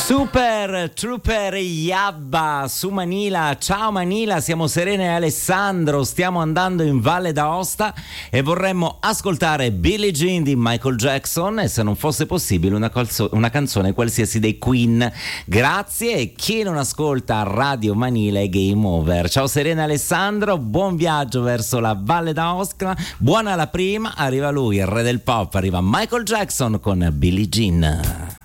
Super Trooper Yabba su Manila. Ciao Manila, siamo Serena e Alessandro, stiamo andando in Valle d'Aosta e vorremmo ascoltare Billie Jean di Michael Jackson e, se non fosse possibile, una canzone qualsiasi dei Queen. Grazie, e chi non ascolta Radio Manila è game over. Ciao Serena e Alessandro, buon viaggio verso la Valle d'Aosta. Buona la prima, arriva lui, il re del pop, arriva Michael Jackson con Billie Jean.